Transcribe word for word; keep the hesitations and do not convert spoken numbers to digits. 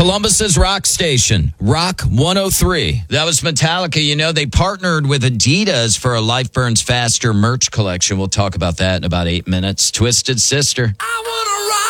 Columbus's rock station, Rock one oh three. That was Metallica. You know, they partnered with Adidas for a Life Burns Faster merch collection. We'll talk about that in about eight minutes. Twisted Sister. I wanna